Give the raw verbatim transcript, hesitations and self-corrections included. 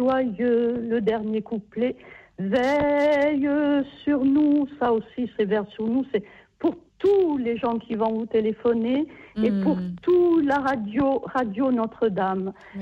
joyeux, le dernier couplet. Veille sur nous, ça aussi c'est vers sur nous, c'est pour tous les gens qui vont vous téléphoner mmh. et pour tout la radio, radio Notre-Dame.